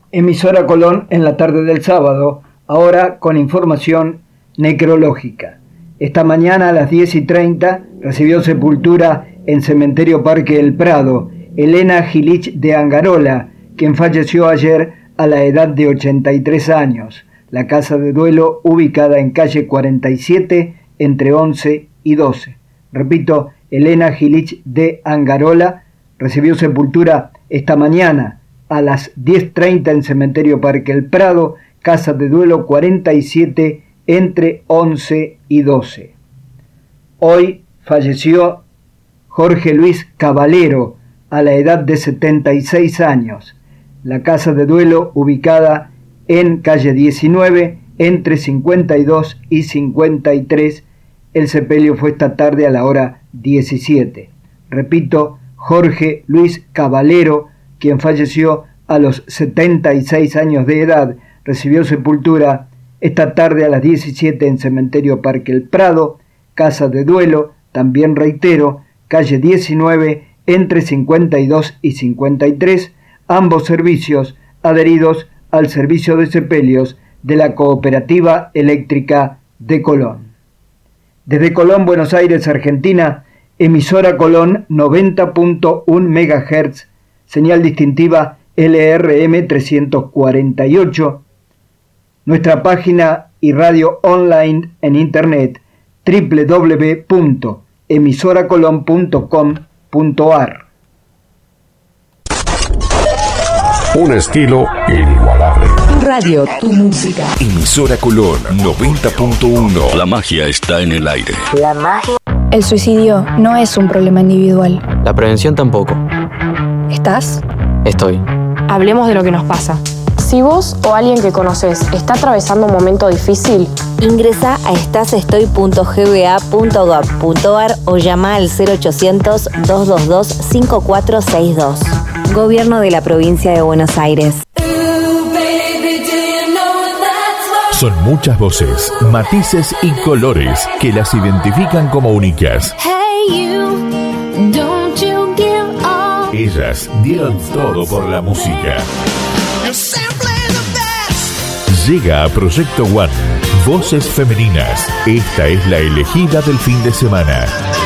Emisora Colón en la tarde del sábado, ahora con información necrológica. Esta mañana a las 10:30 recibió sepultura en Cementerio Parque El Prado Elena Gilich de Angarola, quien falleció ayer a la edad de 83 años. La casa de duelo ubicada en calle 47 entre 11 y 12. Repito, Elena Gilich de Angarola recibió sepultura esta mañana a las 10:30 en Cementerio Parque El Prado, casa de duelo 47 entre 11 y 12. Hoy falleció Jorge Luis Caballero a la edad de 76 años. La casa de duelo ubicada en calle 19 entre 52 y 53. El sepelio fue esta tarde a la hora 17. Repito, Jorge Luis Caballero, quien falleció a los 76 años de edad, recibió sepultura esta tarde a las 17 en Cementerio Parque El Prado, casa de duelo, también reitero, calle 19 entre 52 y 53, ambos servicios adheridos al servicio de sepelios de la Cooperativa Eléctrica de Colón. Desde Colón, Buenos Aires, Argentina, emisora Colón 90.1 MHz, señal distintiva LRM 348, nuestra página y radio online en internet www.emisoracolon.com.ar. Un estilo inigualable. Radio, tu música. Emisora Colón 90.1. La magia está en el aire. La magia. El suicidio no es un problema individual. La prevención tampoco. ¿Estás? Estoy. Hablemos de lo que nos pasa. Si vos o alguien que conoces está atravesando un momento difícil, ingresa a estasestoy.gba.gov.ar o llama al 0800-222-5462. Gobierno de la Provincia de Buenos Aires. Son muchas voces, matices y colores que las identifican como únicas. Ellas dieron todo por la música. Llega a Proyecto One, Voces Femeninas. Esta es la elegida del fin de semana.